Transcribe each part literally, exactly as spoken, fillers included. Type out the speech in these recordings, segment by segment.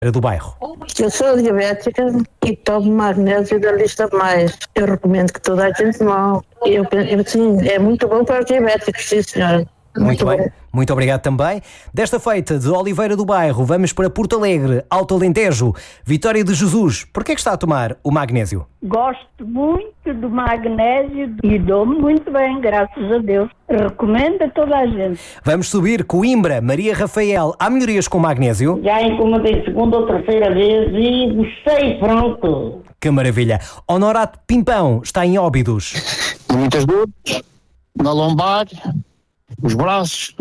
do bairro. Eu sou diabética e tomo magnésio da lista mais. Eu recomendo que toda a gente tome. Eu, eu, sim, é muito bom para os diabéticos, sim, senhora. Muito, muito bem, bom. Muito obrigado também. Desta feita de Oliveira do Bairro, vamos para Porto Alegre, Alto Alentejo, Vitória de Jesus. Porquê é que está a tomar o magnésio? Gosto muito do magnésio e dou-me muito bem, graças a Deus. Recomendo a toda a gente. Vamos subir, Coimbra, Maria Rafael. Há melhorias com magnésio? Já encomendei segunda ou terceira vez e gostei, pronto. Que maravilha. Honorato Pimpão está em Óbidos. Muitas dores na lombar, os braços,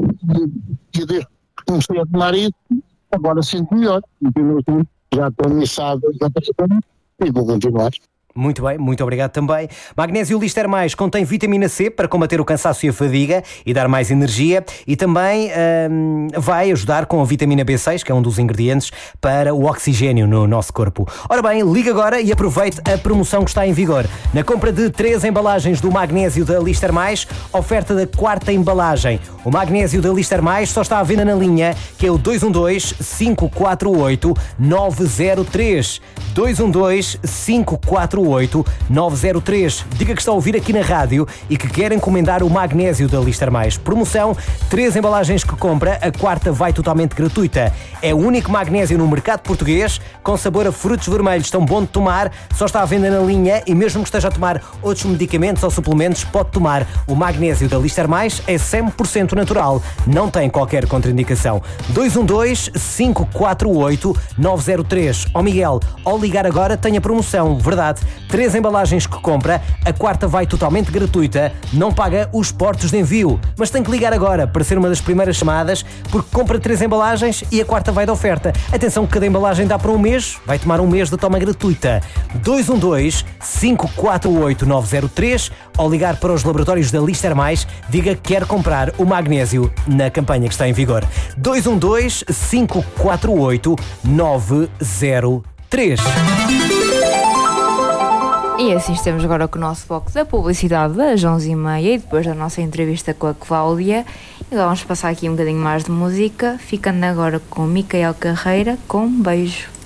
e desde que comecei a tomar isso, agora sinto melhor. Já estou iniciado e vou continuar. Muito bem, muito obrigado também. Magnésio Lister Mais contém vitamina C para combater o cansaço e a fadiga e dar mais energia, e também hum, vai ajudar com a vitamina B seis, que é um dos ingredientes para o oxigênio no nosso corpo. Ora bem, liga agora e aproveite a promoção que está em vigor. Na compra de três embalagens do magnésio da Lister Mais, oferta da quarta embalagem. O magnésio da Lister Mais só está à venda na linha, que é o dois um dois, cinco quatro oito, nove zero três. dois um dois, cinco quatro oito, nove zero três. Diga que está a ouvir aqui na rádio e que quer encomendar o magnésio da Lister Mais. Promoção, três embalagens que compra, a quarta vai totalmente gratuita. É o único magnésio no mercado português com sabor a frutos vermelhos, tão bom de tomar, só está à venda na linha, e mesmo que esteja a tomar outros medicamentos ou suplementos, pode tomar. O magnésio da Lister Mais é cem por cento natural, não tem qualquer contraindicação. dois um dois, cinco quatro oito, nove zero três. Ó Miguel, ao ligar agora tem a promoção, verdade? Três embalagens que compra, a quarta vai totalmente gratuita, não paga os portos de envio, mas tem que ligar agora para ser uma das primeiras chamadas, porque compra três embalagens e a quarta vai de oferta. Atenção que cada embalagem dá para um mês, vai tomar um mês de toma gratuita. dois um dois, cinco quatro oito, nove zero três. Ao ligar para os laboratórios da Lister Mais, diga que quer comprar o magnésio na campanha que está em vigor. dois um dois, cinco quatro oito, nove zero três. E assim estamos agora com o nosso bloco da publicidade das onze e meia, e depois da nossa entrevista com a Cláudia. E agora vamos passar aqui um bocadinho mais de música, ficando agora com Micael Carreira com Beijo.